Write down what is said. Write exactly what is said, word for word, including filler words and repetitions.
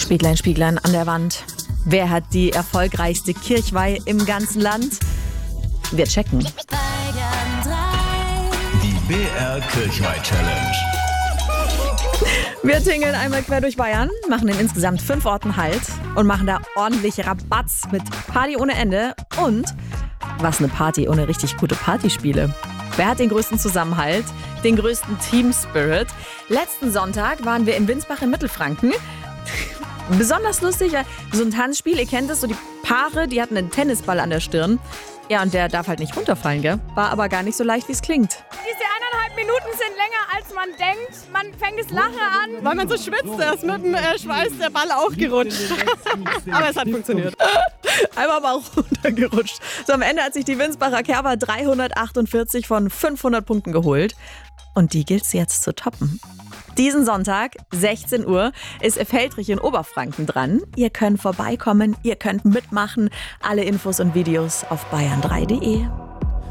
Spieglein, Spieglein an der Wand. Wer hat die erfolgreichste Kirchweih im ganzen Land? Wir checken. Die B R Kirchweih-Challenge. Wir tingeln einmal quer durch Bayern, machen in insgesamt fünf Orten Halt und machen da ordentlich Rabatz mit Party ohne Ende. Und was eine Party ohne richtig gute Partyspiele. Wer hat den größten Zusammenhalt, den größten Team-Spirit? Letzten Sonntag waren wir in Winsbach in Mittelfranken. Besonders lustig, so ein Tanzspiel, ihr kennt es, so die Paare, die hatten einen Tennisball an der Stirn. Ja, und der darf halt nicht runterfallen, gell? War aber gar nicht so leicht, wie es klingt. Diese eineinhalb Minuten sind länger, als man denkt. Man fängt das Lachen an. Weil man so schwitzt, da ist mit dem äh, Schweiß der Ball aufgerutscht. Aber es hat funktioniert. Einmal mal runtergerutscht. So, am Ende hat sich die Winsbacher Kerber dreihundertachtundvierzig von fünfhundert Punkten geholt. Und die gilt's jetzt zu toppen. Diesen Sonntag, sechzehn Uhr, ist Feldrich in Oberfranken dran. Ihr könnt vorbeikommen, ihr könnt mitmachen. Alle Infos und Videos auf bayern drei punkt de.